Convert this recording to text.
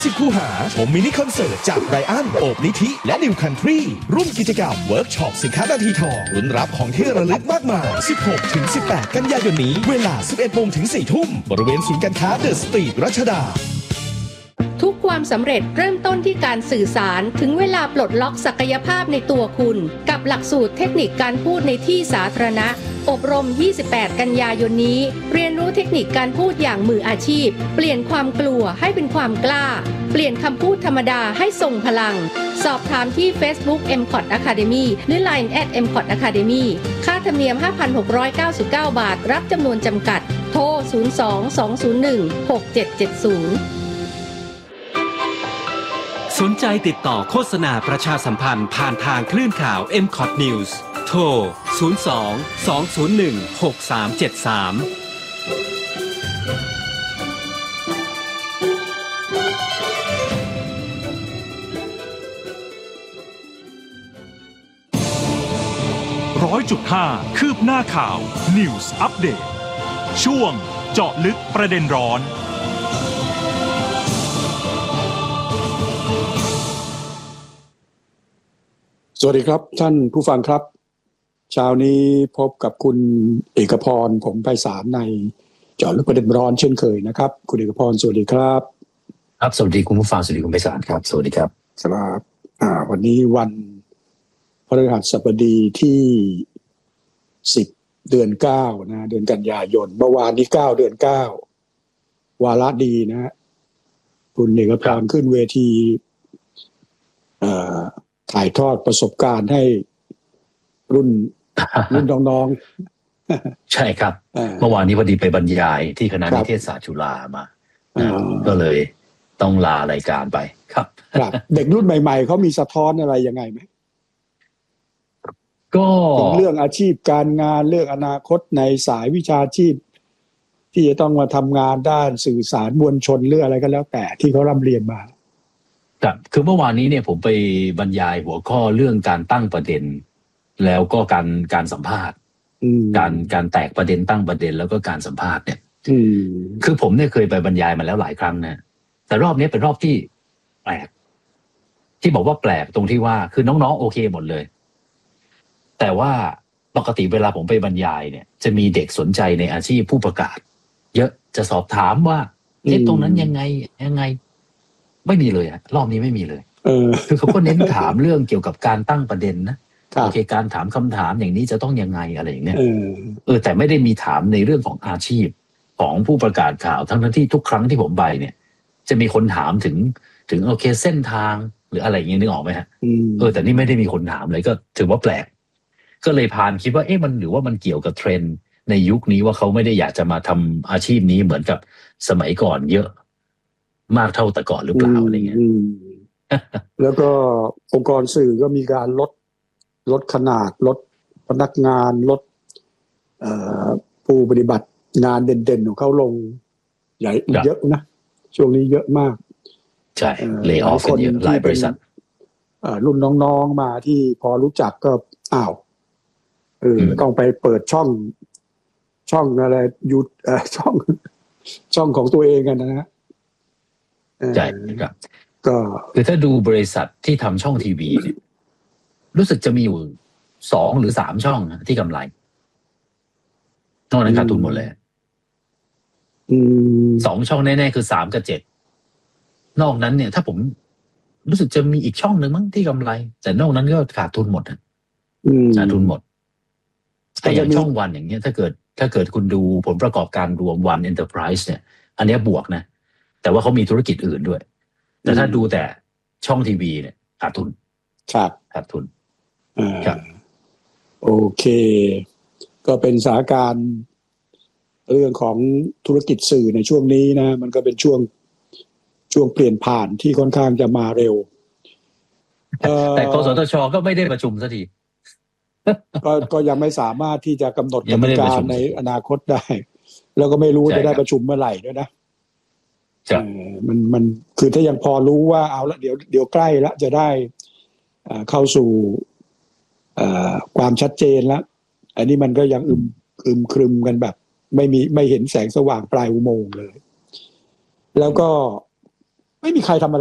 10 คูหาชมมินิคอนเสิร์ตจากไรอันโอบนิธิและนิวคันทรีร่วมกิจกรรมเวิร์กช็อปสินค้านาทีทองลุ้นรับของที่ระลึกมากมาย 16-18 กันยายนนี้เวลา 11 โมงถึง 4 ทุ่มบริเวณศูนย์การค้าเดอะสตรีทรัชดาทุกความสำเร็จเริ่มต้นที่การสื่อสารถึงเวลาปลดล็อกศักยภาพในตัวคุณกับหลักสูตรเทคนิคการพูดในที่สาธารณะอบรม 28 กันยายนนี้เรียนรู้เทคนิคการพูดอย่างมืออาชีพเปลี่ยนความกลัวให้เป็นความกล้าเปลี่ยนคำพูดธรรมดาให้ทรงพลังสอบถามที่ Facebook MCOT Academy หรือ Line @MCOT Academy ค่าธรรมเนียม 5,699 บาทรับจำนวนจำกัดโทร 02-201-6770 สนใจติดต่อโฆษณาประชาสัมพันธ์ผ่านทางคลื่นข่าว MCOT News โทร 100.5 คืบหน้าข่าว News Update ช่วงเจาะลึกประเด็นร้อนสวัสดีครับท่านผู้ฟังครับเช้านี้พบกับคุณเอกพรผงไพศาลในเจาะลึกประเด็นร้อนเช่นเคยนะครับคุณเอกพรสวัสดีครับครับสวัสดีคุณผู้ฟังสวัสดีคุณไพศาลครับสวัสดีครับครับวันนี้วันพฤหัสบดีที่10เดือน9นะเดือนกันยายนเมื่อวานนี้9เดือน9วาระดีนะฮะคุณเอกพรขึ้นเวทีถ่ายทอดประสบการณ์ให้รุ่นน้องๆใช่ครับเมื่อวานนี้พอดีไปบรรยายที่คณะนิเทศศาสตร์จุฬามาก็เลยต้องลารายการไปครับเด็กรุ่นใหม่ๆเขามีสะท้อนอะไรยังไงไหมก็เรื่องอาชีพการงานเรื่องอนาคตในสายวิชาชีพที่จะต้องมาทำงานด้านสื่อสารมวลชนหรืออะไรก็แล้วแต่ที่เขาร่ำเรียนมาครับคือเมื่อวานนี้เนี่ยผมไปบรรยายหัวข้อเรื่องการตั้งประเด็นแล้วก็การสัมภาษณ์การแตกประเด็นตั้งประเด็นแล้วก็การสัมภาษณ์เนี่ยคือผมเนี่ยเคยไปบรรยายมาแล้วหลายครั้งนะแต่รอบนี้เป็นรอบที่แปลกที่บอกว่าแปลกตรงที่ว่าคือน้องๆโอเคหมดเลยแต่ว่าปกติเวลาผมไปบรรยายเนี่ยจะมีเด็กสนใจในอาชีพผู้ประกาศเยอะจะสอบถามว่าตรงนั้นยังไงไม่มีเลยรอบนี้ไม่มีเลยคือเขาก็เน้นถามเรื่องเกี่ยวกับการตั้งประเด็นนะโอเคการถามคำถามอย่างนี้จะต้องยังไงอะไรอย่างเนี้ยแต่ไม่ได้มีถามในเรื่องของอาชีพของผู้ประกาศข่าวทั้งที่ทุกครั้งที่ผมไปเนี่ยจะมีคนถามถึงโอเคเส้นทางหรืออะไรอย่างเงี้ยนึกออกไหมฮะแต่นี่ไม่ได้มีคนถามเลยก็ถือว่าแปลกก็เลยพานคิดว่ามันหรือว่ามันเกี่ยวกับเทรนด์ในยุคนี้ว่าเขาไม่ได้อยากจะมาทำอาชีพนี้เหมือนกับสมัยก่อนเยอะมากเท่าแต่ก่อนหรือเปล่าอะไรเงี้ยแล้วก็องค์กรสื่อก็มีการลดขนาดลดพนักงานลดผู้ปฏิบัติงานเด่นๆของเขาลงใหญ่เยอะนะช่วงนี้เยอะมากใช่เลย์ออฟกันเยอะหลายบริษัทรุ่นน้องๆมาที่พอรู้จักก็ต้องไปเปิดช่องอะไรยูช่องของตัวเองกันนะฮะใช่ครับก็คือถ้าดูบริษัทที่ทำช่องทีวีเนี่ยรู้สึกจะมีอยู่2หรือ3ช่องที่กำไรนอกนั้นขาดทุนหมดเลย2ช่องแน่ๆคือ3กับ7นอกนั้นเนี่ยถ้าผมรู้สึกจะมีอีกช่องหนึ่งมั้งที่กำไรแต่นอกนั้นก็ขาดทุนหมดขาดทุนหมดแต่อย่างช่องวันอย่างเงี้ยถ้าเกิดคุณดูผลประกอบการรวมวัน Enterprise เนี่ยอันนี้บวกนะแต่ว่าเขามีธุรกิจอื่นด้วยแต่ถ้าดูแต่ช่องทีวีเนี่ยขาดทุนครับขาดทุนครับโอเคก็เป็นสถานการณ์เรื่องของธุรกิจสื่อในช่วงนี้นะมันก็เป็นช่วงเปลี่ยนผ่านที่ค่อนข้างจะมาเร็วแต่กสทช.ก็ไม่ได้ประชุมสักทีก็ยังไม่สามารถที่จะกำหนดกติกาในอนาคตได้แล้วก็ไม่รู้จะได้ประชุมเมื่อไหร่ด้วยนะมันคือถ้ายังพอรู้ว่าเอาละเดี๋ยวใกล้ละจะได้เข้าสู่ความชัดเจนแล้วอันนี้มันก็ยังอึมครึมกันแบบไม่เห็นแสงสว่างปลายอุโมงค์เลยแล้วก็ไม่มีใครทำอะไร